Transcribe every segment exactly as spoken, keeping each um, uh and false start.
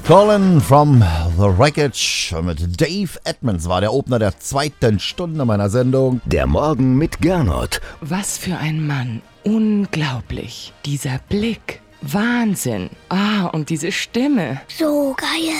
Colin from the Wreckage mit Dave Edmonds war der Opener der zweiten Stunde meiner Sendung. Der Morgen mit Gernot. Was für ein Mann. Unglaublich. Dieser Blick. Wahnsinn. Ah, und diese Stimme. So geil.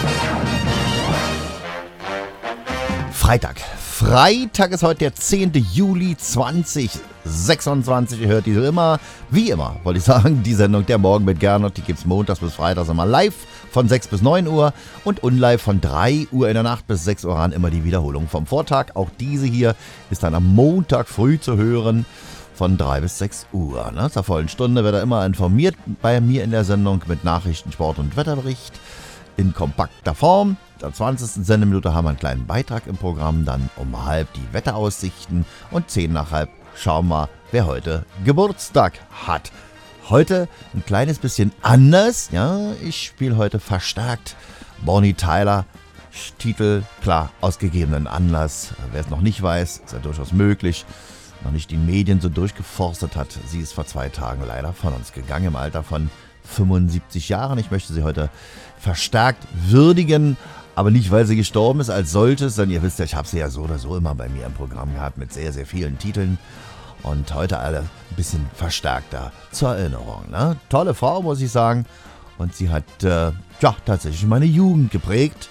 Freitag. Freitag ist heute der zehnte Juli zweitausendsechsundzwanzig. Ihr hört diese immer, wie immer, wollte ich sagen, die Sendung Der Morgen mit Gernot. Die gibt's montags bis freitags immer live von sechs bis neun Uhr und unlive von drei Uhr in der Nacht bis sechs Uhr an. Immer die Wiederholung vom Vortag. Auch diese hier ist dann am Montag früh zu hören von drei bis sechs Uhr. Ne? Zur vollen Stunde wird er immer informiert bei mir in der Sendung mit Nachrichten, Sport und Wetterbericht in kompakter Form. In der zwanzigsten Sendeminute haben wir einen kleinen Beitrag im Programm, dann um halb die Wetteraussichten und zehn nach halb schauen wir, wer heute Geburtstag hat. Heute ein kleines bisschen anders, ja, ich spiele heute verstärkt Bonnie Tyler, Titel, klar, aus gegebenen Anlass. Wer es noch nicht weiß, ist ja durchaus möglich, noch nicht die Medien so durchgeforstet hat. Sie ist vor zwei Tagen leider von uns gegangen im Alter von fünfundsiebzig Jahren. Ich möchte sie heute verstärkt würdigen, aber nicht, weil sie gestorben ist als solches, denn ihr wisst ja, ich habe sie ja so oder so immer bei mir im Programm gehabt mit sehr, sehr vielen Titeln und heute alle ein bisschen verstärkter zur Erinnerung. Ne? Tolle Frau, muss ich sagen, und sie hat äh, ja, tatsächlich meine Jugend geprägt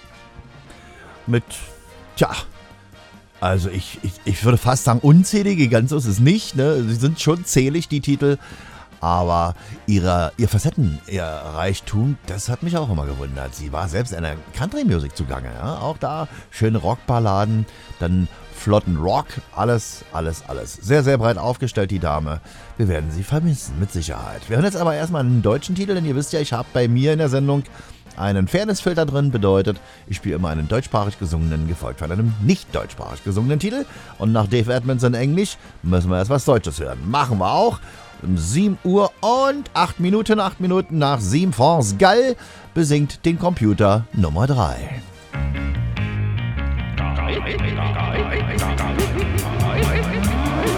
mit, tja, also ich, ich, ich würde fast sagen unzählige, ganz so ist es nicht, ne? Sie sind schon zählig, die Titel. Aber ihre, ihr Facetten, ihr Reichtum, das hat mich auch immer gewundert. Sie war selbst in der Country-Music zugange. Ja? Auch da schöne Rockballaden, dann flotten Rock, alles, alles, alles. Sehr, sehr breit aufgestellt, die Dame. Wir werden sie vermissen, mit Sicherheit. Wir hören jetzt aber erstmal einen deutschen Titel, denn ihr wisst ja, ich habe bei mir in der Sendung einen Fairness-Filter drin, bedeutet, ich spiele immer einen deutschsprachig gesungenen, gefolgt von einem nicht deutschsprachig gesungenen Titel. Und nach Dave Edmonds in Englisch müssen wir erst was Deutsches hören. Machen wir auch. Um sieben Uhr und acht Minuten, acht Minuten nach sieben, France Gall besingt den Computer Nummer drei. Geil, geil, geil, geil, geil, geil.